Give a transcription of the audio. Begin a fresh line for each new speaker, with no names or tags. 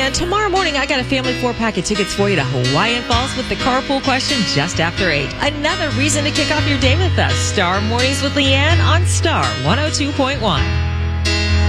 And tomorrow morning, I got a family 4-pack of tickets for you to Hawaiian Falls with the carpool question just after 8. Another reason to kick off your day with us. Star Mornings with Leanne on Star 102.1.